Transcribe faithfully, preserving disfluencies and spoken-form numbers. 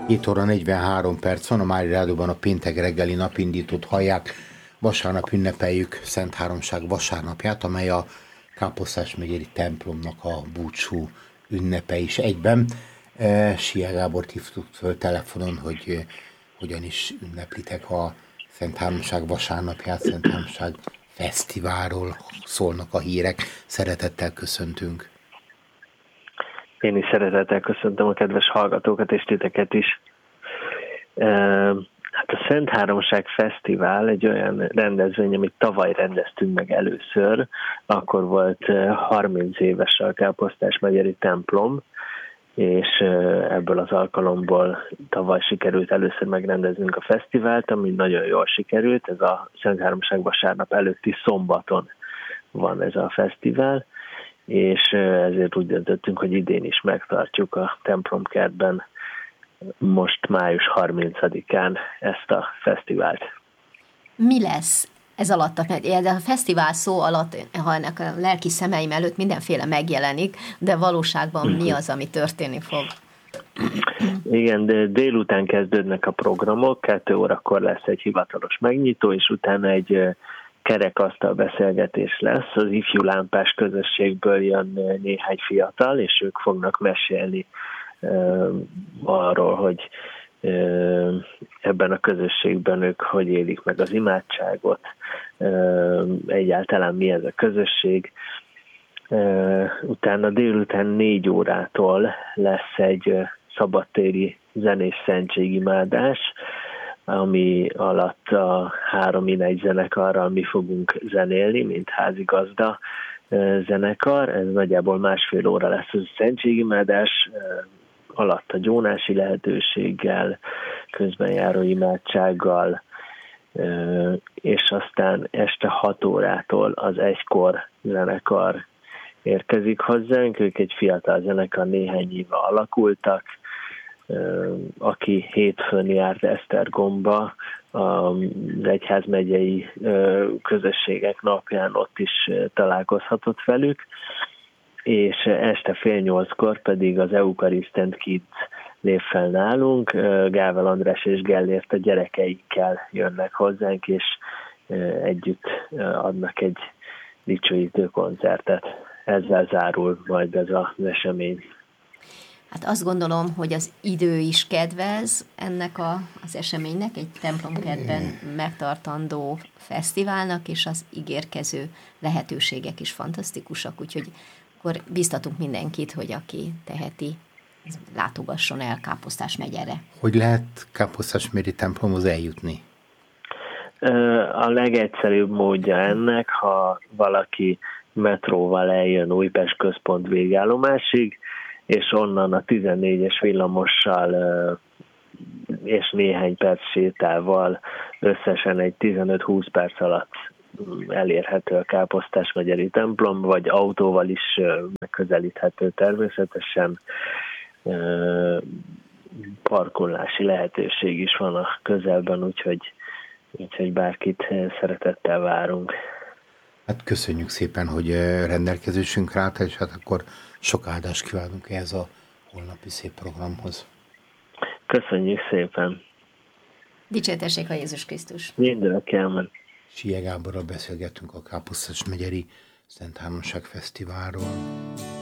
hét óra negyvenhárom perc van, a Mária Rádióban a péntek reggeli napindítót hallják. Vasárnap ünnepeljük Szent Háromság vasárnapját, amely a Káposztásmegyeri templomnak a búcsú ünnepe is egyben. Sia Gábort hívtuk föl telefonon, hogy hogyan is ünneplitek a Szent Háromság vasárnapját, Szent Háromság fesztiválról szólnak a hírek. Szeretettel köszöntünk. Én is szeretettel köszöntöm a kedves hallgatókat és titeket is. Hát a Szent Háromság Fesztivál egy olyan rendezvény, amit tavaly rendeztünk meg először, akkor volt harminc éves a Káposztásmegyeri templom, és ebből az alkalomból tavaly sikerült először megrendeznünk a fesztivált, ami nagyon jól sikerült. Ez a Szent Háromság vasárnap előtti szombaton van ez a fesztivál, és ezért úgy döntöttünk, hogy idén is megtartjuk a templomkertben most május harmincadikán ezt a fesztivált. Mi lesz ez alatt? A fesztivál szó alatt, ha ennek a lelki szemeim előtt mindenféle megjelenik, de valóságban mi az, ami történni fog? Igen, de délután kezdődnek a programok, kettő órakor lesz egy hivatalos megnyitó, és utána egy kerekasztal beszélgetés lesz. Az ifjú lámpás közösségből jön néhány fiatal, és ők fognak mesélni uh, arról, hogy uh, ebben a közösségben ők hogy élik meg az imádságot, uh, egyáltalán mi ez a közösség. Uh, utána délután négy órától lesz egy uh, szabadtéri zenés szentségimádás, ami alatt a három inegy zenekarral mi fogunk zenélni, mint házigazda zenekar. Ez nagyjából másfél óra lesz az szentségimádás, alatt a gyónási lehetőséggel, közben járó imádsággal, és aztán este hat órától az egykor zenekar érkezik hozzánk. Ők egy fiatal zenekar, néhány éve alakultak, aki hétfőn járt Esztergomba az egyházmegyei közösségek napján, ott is találkozhatott velük, és este fél nyolckor pedig az Eucharisztent Kids lép fel nálunk. Gável András és Gellért a gyerekeikkel jönnek hozzánk, és együtt adnak egy dicsőítő koncertet. Ezzel zárul majd ez az esemény. Hát azt gondolom, hogy az idő is kedvez ennek a, az eseménynek, egy templomkertben megtartandó fesztiválnak, és az ígérkező lehetőségek is fantasztikusak, úgyhogy akkor biztatunk mindenkit, hogy aki teheti, látogasson el Káposztásmegyere. Hogy lehet Káposztásmegyeri templomhoz eljutni? A legegyszerűbb módja ennek, ha valaki metróval eljön Újpest központ végállomásig, és onnan a tizennégyes villamossal és néhány perc sétával összesen egy tizenöt-húsz perc alatt elérhető a Káposztásmegyeri templom, vagy autóval is megközelíthető természetesen. Parkolási lehetőség is van a közelben, úgyhogy, úgyhogy bárkit szeretettel várunk. Hát köszönjük szépen, hogy rendelkezésünkre állt, és hát akkor sok áldást kívánunk ehhez a holnapi szép programhoz. Köszönjük szépen! Dicsértessék a Jézus Krisztus! Mindörökké amen! Sia Gáborral beszélgettünk a Káposztásmegyeri Szent Háromság Fesztiválról.